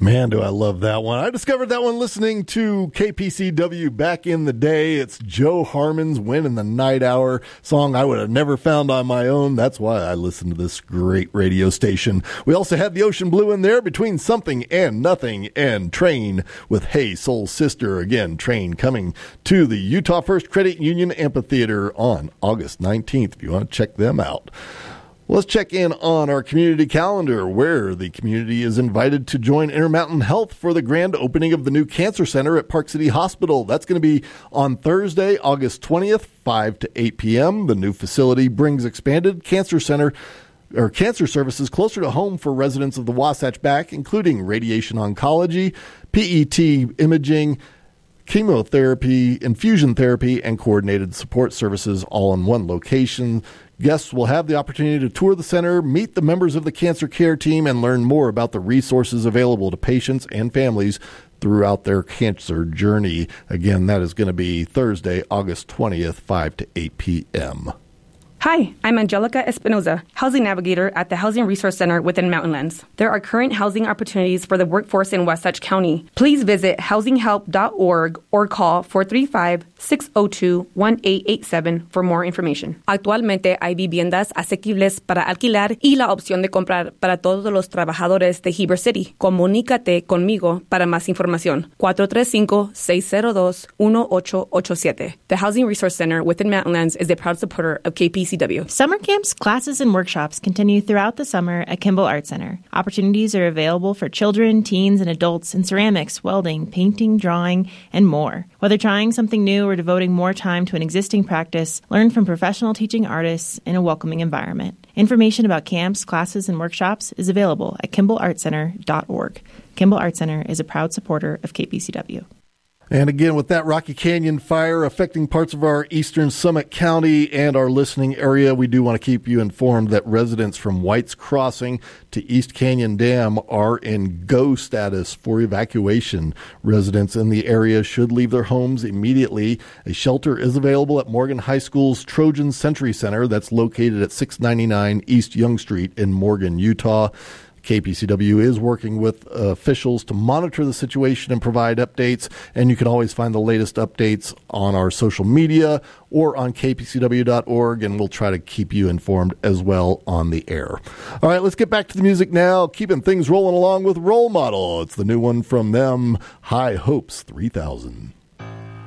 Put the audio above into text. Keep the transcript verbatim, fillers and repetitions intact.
Man, do I love that one. I discovered that one listening to K P C W back in the day. It's Joe Harmon's Win in the Night Hour song I would have never found on my own. That's why I listen to this great radio station. We also had the Ocean Blue in there, Between Something and Nothing, and Train with Hey Soul Sister. Again, Train coming to the Utah First Credit Union Amphitheater on August nineteenth, if you want to check them out. Let's check in on our community calendar, where the community is invited to join Intermountain Health for the grand opening of the new cancer center at Park City Hospital. That's going to be on Thursday, August twentieth, five to eight p.m. The new facility brings expanded cancer center or cancer services closer to home for residents of the Wasatch Back, including radiation oncology, P E T imaging, chemotherapy, infusion therapy, and coordinated support services all in one location. Guests will have the opportunity to tour the center, meet the members of the cancer care team, and learn more about the resources available to patients and families throughout their cancer journey. Again, that is going to be Thursday, August twentieth, five to eight p.m. Hi, I'm Angelica Espinoza, Housing Navigator at the Housing Resource Center within Mountainlands. There are current housing opportunities for the workforce in Wasatch County. Please visit housing help dot org or call four three five, six zero two, one eight eight seven for more information. Actualmente hay viviendas asequibles para alquilar y la opción de comprar para todos los trabajadores de Heber City. Comunícate conmigo para más información. cuatro tres cinco, seis cero dos, uno ocho ocho siete. The Housing Resource Center within Mountainlands is a proud supporter of K P C W. Summer camps, classes, and workshops continue throughout the summer at Kimball Art Center. Opportunities are available for children, teens, and adults in ceramics, welding, painting, drawing, and more. Whether trying something new or devoting more time to an existing practice, learn from professional teaching artists in a welcoming environment. Information about camps, classes, and workshops is available at kimball art center dot org. Kimball Art Center is a proud supporter of K P C W. And again, with that Rocky Canyon fire affecting parts of our eastern Summit County and our listening area, we do want to keep you informed that residents from White's Crossing to East Canyon Dam are in go status for evacuation. Residents in the area should leave their homes immediately. A shelter is available at Morgan High School's Trojan Century Center that's located at six ninety-nine East Young Street in Morgan, Utah. K P C W is working with uh, officials to monitor the situation and provide updates, and you can always find the latest updates on our social media or on k p c w dot org, and we'll try to keep you informed as well on the air. All right, let's get back to the music now, keeping things rolling along with Role Model. It's the new one from them, High Hopes three thousand.